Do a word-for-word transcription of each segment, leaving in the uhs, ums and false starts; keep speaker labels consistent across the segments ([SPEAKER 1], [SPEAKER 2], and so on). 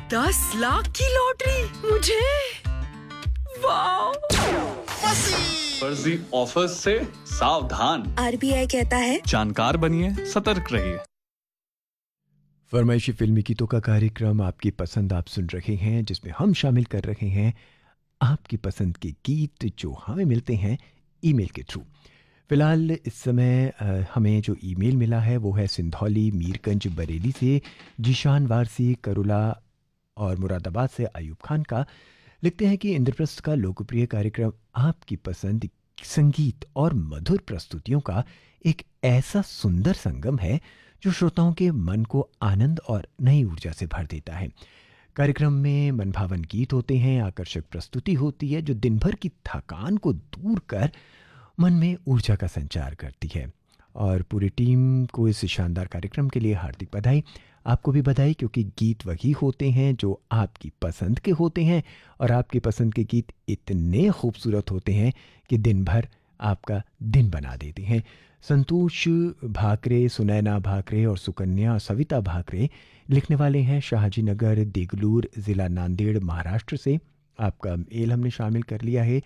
[SPEAKER 1] दस लाख की लॉटरी मुझे, वाह!
[SPEAKER 2] फर्जी ऑफर्स से सावधान।
[SPEAKER 1] आरबीआई कहता है
[SPEAKER 2] जानकार बनिए, सतर्क रहिए।
[SPEAKER 3] फरमाइशी फिल्मी गीतों का कार्यक्रम आपकी पसंद आप सुन रहे हैं, जिसमें हम शामिल कर रहे हैं आपकी पसंद के गीत जो हमें मिलते हैं ईमेल के थ्रू। फ़िलहाल इस समय अ, हमें जो ईमेल मिला है वो है सिंधौली, मीरगंज, बरेली से जीशान वारसी, करुला और मुरादाबाद से अयूब खान का। लिखते हैं कि इंद्रप्रस्थ का लोकप्रिय कार्यक्रम आपकी पसंद संगीत और मधुर प्रस्तुतियों का एक ऐसा सुंदर संगम है जो श्रोताओं के मन को आनंद और नई ऊर्जा से भर देता है। कार्यक्रम में मनभावन गीत होते हैं, आकर्षक प्रस्तुति होती है जो दिन भर की थकान को दूर कर मन में ऊर्जा का संचार करती है। और पूरी टीम को इस शानदार कार्यक्रम के लिए हार्दिक बधाई। आपको भी बधाई, क्योंकि गीत वही होते हैं जो आपकी पसंद के होते हैं और आपकी पसंद के गीत इतने खूबसूरत होते हैं कि दिन भर आपका दिन बना देते हैं। संतोष भाकरे, सुनैना भाकरे और सुकन्या सविता भाकरे लिखने वाले हैं शाहजी नगर, देगलूर, ज़िला नांदेड़, महाराष्ट्र से। आपका मेल हमने शामिल कर लिया है।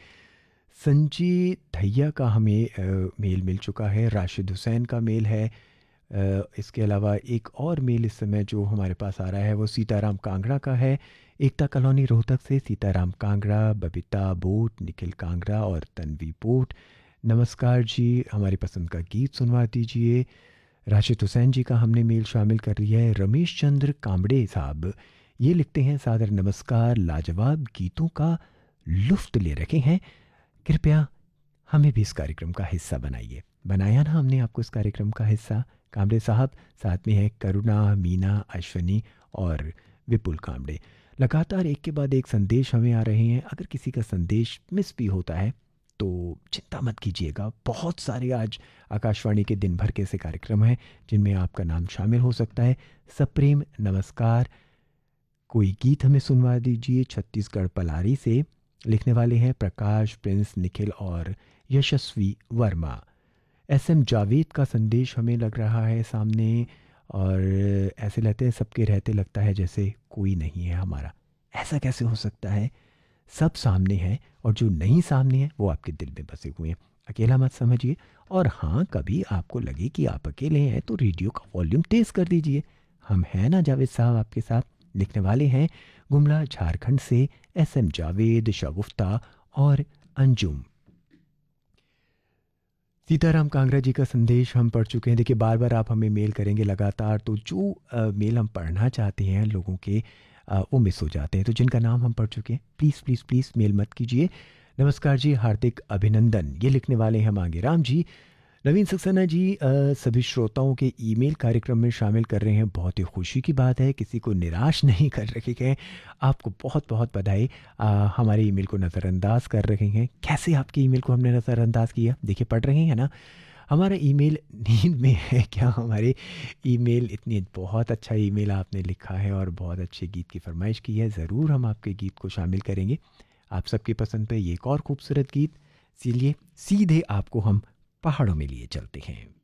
[SPEAKER 3] संजय धैया का हमें आ, मेल मिल चुका है। राशिद हुसैन का मेल है। आ, इसके अलावा एक और मेल इस समय जो हमारे पास आ रहा है वो सीताराम कांगड़ा का है। एकता कॉलोनी रोहतक से सीताराम कांगड़ा, बबीता बोट, निखिल कांगड़ा और तन्वी बोट। नमस्कार जी, हमारी पसंद का गीत सुनवा दीजिए। राशिद हुसैन जी का हमने मेल शामिल कर लिया है। रमेश चंद्र कांबड़े साहब ये लिखते हैं सादर नमस्कार, लाजवाब गीतों का लुफ्त ले रखे हैं, कृपया हमें भी इस कार्यक्रम का हिस्सा बनाइए। बनाया ना हमने आपको इस कार्यक्रम का हिस्सा कांबड़े साहब। साथ में है करुणा, मीना, अश्वनी और विपुल कांबड़े। लगातार एक के बाद एक संदेश हमें आ रहे हैं। अगर किसी का संदेश मिस भी होता है तो चिंता मत कीजिएगा। बहुत सारे आज आकाशवाणी के दिन भर के ऐसे कार्यक्रम हैं जिनमें आपका नाम शामिल हो सकता है। सप्रेम नमस्कार, कोई गीत हमें सुनवा दीजिए। छत्तीसगढ़ पलारी से लिखने वाले हैं प्रकाश, प्रिंस, निखिल और यशस्वी वर्मा। एस एम जावेद का संदेश हमें लग रहा है सामने, और ऐसे लगते हैं सबके रहते लगता है जैसे कोई नहीं है हमारा। ऐसा कैसे हो सकता है? सब सामने हैं और जो नहीं सामने है वो आपके दिल में बसे हुए हैं। अकेला मत समझिए। और हाँ, कभी आपको लगे कि आप अकेले हैं तो रेडियो का वॉल्यूम तेज़ कर दीजिए। हम हैं ना जावेद साहब आपके साथ। लिखने वाले हैं गुमला झारखंड से एस एम जावेद, शगुफ्ता और अंजुम। सीताराम कांगड़ा जी का संदेश हम पढ़ चुके हैं। देखिए, बार बार आप हमें मेल करेंगे लगातार तो जो आ, मेल हम पढ़ना चाहते हैं लोगों के आ, वो मिस हो जाते हैं। तो जिनका नाम हम पढ़ चुके हैं प्लीज़ प्लीज़ प्लीज़ मेल मत कीजिए। नमस्कार जी, हार्दिक अभिनंदन ये लिखने वाले हैं मांगे राम जी। नवीन सक्सेना जी आ, सभी श्रोताओं के ईमेल कार्यक्रम में शामिल कर रहे हैं, बहुत ही खुशी की बात है। किसी को निराश नहीं कर रखे हैं। आपको बहुत बहुत बधाई। आ, हमारे ईमेल को नज़रअंदाज कर रहे हैं। कैसे आपके ईमेल को हमने नज़रअंदाज किया? देखिए, पढ़ रहे हैं ना। हमारा ईमेल नींद में है क्या? हमारे ईमेल इतनी बहुत अच्छा ईमेल आपने लिखा है और बहुत अच्छे गीत की फरमाइश की है। ज़रूर हम आपके गीत को शामिल करेंगे। आप सबकी पसंद पे ये एक और खूबसूरत गीत, इसीलिए सीधे आपको हम पहाड़ों में लिए चलते हैं।